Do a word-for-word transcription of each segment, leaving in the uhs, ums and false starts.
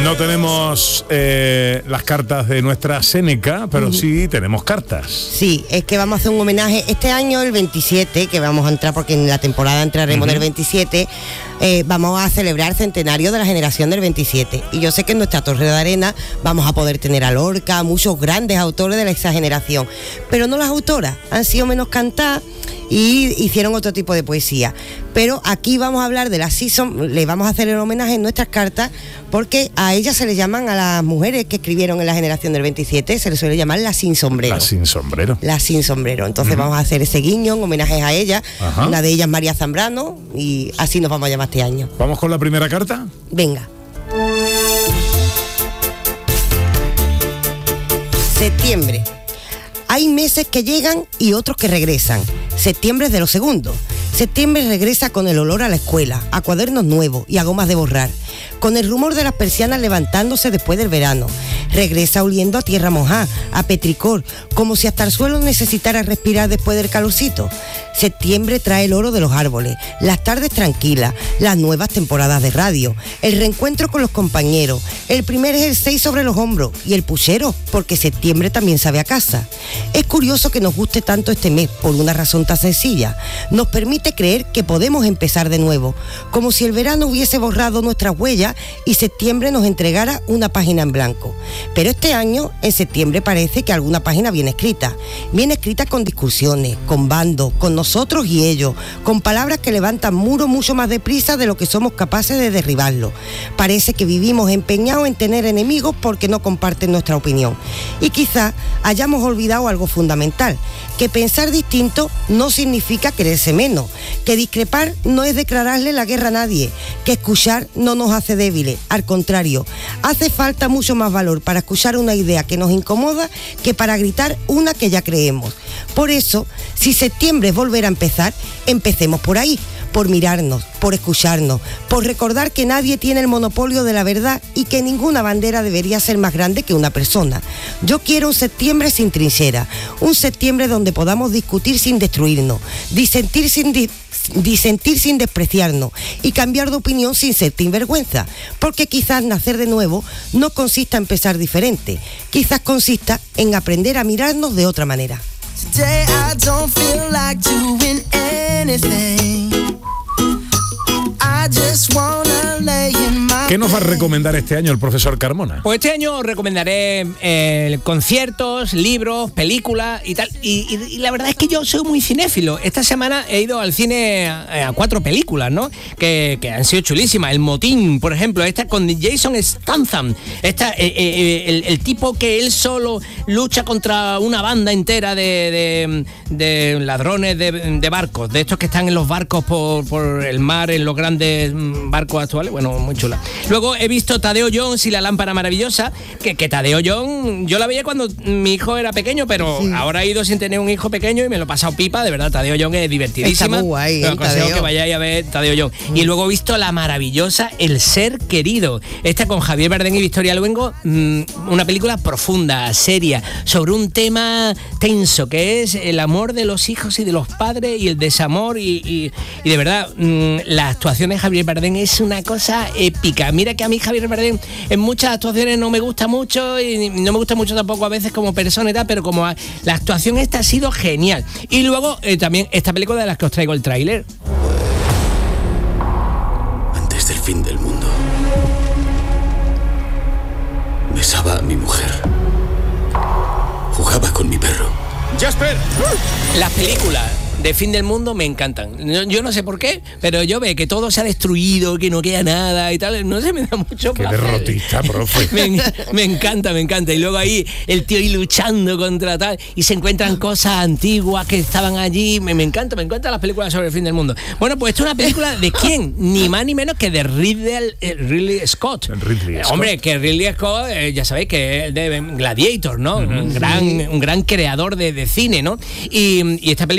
No tenemos eh, las cartas de nuestra Séneca, pero uh-huh. sí tenemos cartas. Sí, es que vamos a hacer un homenaje este año, el veintisiete, que vamos a entrar porque en la temporada entraremos uh-huh. en el veintisiete, eh, vamos a celebrar el centenario de la generación del veintisiete. Y yo sé que en nuestra Torre de Arena vamos a poder tener a Lorca, a muchos grandes autores de esa generación, pero no las autoras, han sido menos cantadas y hicieron otro tipo de poesía. Pero aquí vamos a hablar de la season, le vamos a hacer el homenaje en nuestras cartas, porque a ellas se les llaman, a las mujeres que escribieron en la generación del veintisiete, se les suele llamar las sin sombrero. Las sin sombrero. Las sin sombrero. Entonces uh-huh. vamos a hacer ese guiño en homenaje a ellas. Uh-huh. Una de ellas, María Zambrano, y así nos vamos a llamar este año. ¿Vamos con la primera carta? Venga. Septiembre. Hay meses que llegan y otros que regresan. Septiembre es de los segundos. Septiembre regresa con el olor a la escuela, a cuadernos nuevos y a gomas de borrar, con el rumor de las persianas levantándose después del verano. Regresa oliendo a tierra mojada, a petricor, como si hasta el suelo necesitara respirar después del calorcito. Septiembre trae el oro de los árboles, las tardes tranquilas, las nuevas temporadas de radio, el reencuentro con los compañeros, el primer jersey sobre los hombros y el puchero, porque septiembre también sabe a casa. Es curioso que nos guste tanto este mes por una razón tan sencilla. Nos permite creer que podemos empezar de nuevo, como si el verano hubiese borrado nuestras huellas y septiembre nos entregara una página en blanco. Pero este año, en septiembre, parece que alguna página viene escrita. Viene escrita con discusiones, con bandos, con nosotros y ellos, con palabras que levantan muros mucho más deprisa de lo que somos capaces de derribarlos. Parece que vivimos empeñados en tener enemigos porque no comparten nuestra opinión. Y quizás hayamos olvidado algo fundamental, que pensar distinto no significa quererse menos, que discrepar no es declararle la guerra a nadie, que escuchar no nos hace débiles, al contrario, hace falta mucho más valor para escuchar una idea que nos incomoda que para gritar una que ya creemos. Por eso, si septiembre es volver a empezar, empecemos por ahí, por mirarnos, por escucharnos, por recordar que nadie tiene el monopolio de la verdad y que ninguna bandera debería ser más grande que una persona. Yo quiero un septiembre sin trinchera, un septiembre donde podamos discutir sin destruirnos, disentir sin di- disentir sin despreciarnos y cambiar de opinión sin ser sinvergüenza, porque quizás nacer de nuevo no consista en pensar diferente, quizás consista en aprender a mirarnos de otra manera. Today I don't feel like doing anything. I just wanna lay in my ¿Qué nos va a recomendar este año el profesor Carmona? Pues este año os recomendaré eh, conciertos, libros, películas y tal. Y, y, y la verdad es que yo soy muy cinéfilo. Esta semana he ido al cine a, a cuatro películas, ¿no? Que, que han sido chulísimas. El Motín, por ejemplo, esta con Jason Statham. Esta, eh, eh, el, el tipo que él solo lucha contra una banda entera de, de, de ladrones de, de barcos, de estos que están en los barcos por, por el mar, en los grandes barcos actuales. Bueno, muy chula. Luego he visto Tadeo Jones y la lámpara maravillosa, que, que Tadeo Jones yo la veía cuando mi hijo era pequeño, pero sí. Ahora he ido sin tener un hijo pequeño y me lo he pasado pipa, de verdad. Tadeo Jones es divertidísima. Está muy guay, Os aconsejo Tadeo. que vayáis a ver Tadeo Jones. Mm. Y luego he visto la maravillosa El ser querido, esta con Javier Bardem y Victoria Luengo, mmm, una película profunda, seria, sobre un tema tenso, que es el amor de los hijos y de los padres y el desamor y, y, y de verdad, mmm, la actuación de Javier Bardem es una cosa épica. Mira que a mí Javier Bardem en muchas actuaciones no me gusta mucho y no me gusta mucho tampoco a veces como persona y tal, pero como a, la actuación esta ha sido genial. Y luego eh, también esta película de las que os traigo el tráiler. Antes del fin del mundo, besaba a mi mujer, jugaba con mi perro. ¡Jasper! Las películas de fin del mundo me encantan. Yo, yo no sé por qué, pero yo veo que todo se ha destruido, que no queda nada y tal. No sé, me da mucho Qué placer. derrotista, profe. Me, me encanta, me encanta. Y luego ahí el tío ahí luchando contra tal y se encuentran cosas antiguas que estaban allí. Me, me encanta, me encantan las películas sobre el fin del mundo. Bueno, pues esto es una película de quién, ni más ni menos que de Ridley, eh, Ridley Scott. Ridley Scott. Hombre, que Ridley Scott, eh, ya sabéis que es de Gladiator, ¿no? Uh-huh. Un gran, un gran creador de, de cine, ¿no? Y, y esta película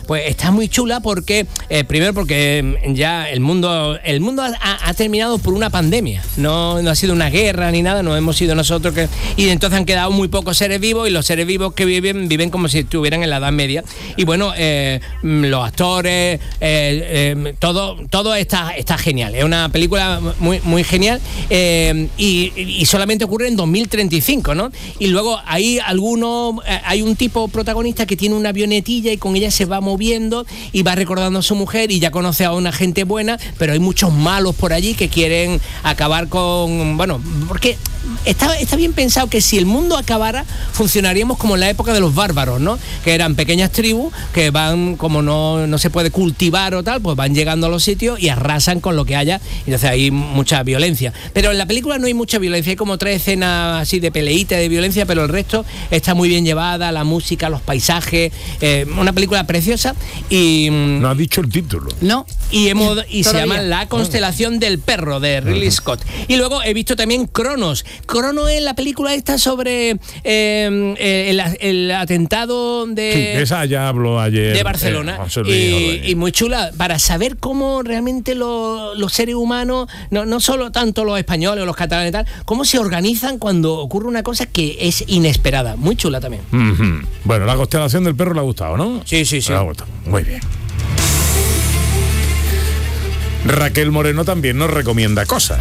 pues está muy chula porque, eh, primero porque ya el mundo el mundo ha, ha terminado por una pandemia, no, no ha sido una guerra ni nada, no hemos sido nosotros que y entonces han quedado muy pocos seres vivos y los seres vivos que viven viven como si estuvieran en la Edad Media y bueno, eh, los actores, eh, eh, todo todo está, está genial, es una película muy, muy genial eh, y, y solamente ocurre en dos mil treinta y cinco, ¿no? Y luego hay algunos, eh, hay un tipo protagonista que tiene una avionetilla y con ella se va moviendo y va recordando a su mujer y ya conoce a una gente buena, pero hay muchos malos por allí que quieren acabar con, bueno, porque está, está bien pensado que si el mundo acabara funcionaríamos como en la época de los bárbaros, ¿no? Que eran pequeñas tribus que van, como no, no se puede cultivar o tal, pues van llegando a los sitios y arrasan con lo que haya, entonces hay mucha violencia. Pero en la película no hay mucha violencia, hay como tres escenas así de peleita, de violencia, pero el resto está muy bien llevada, la música, los paisajes, eh, una película preciosa y... No ha dicho el título. No, y, hemos, y se Todavía. llama La constelación del perro, de Ridley uh-huh. Scott. Y luego he visto también Cronos. Cronos es la película esta sobre eh, el, el atentado de... Sí, esa ya habló ayer. De Barcelona. Eh, y, y muy chula, para saber cómo realmente lo, los seres humanos, no, no solo tanto los españoles o los catalanes y tal, cómo se organizan cuando ocurre una cosa que es inesperada. Muy chula también. Uh-huh. Bueno, La constelación del perro le ha gustado, ¿no? Sí, sí, sí. Le ha gustado. Muy bien. Raquel Moreno también nos recomienda cosas.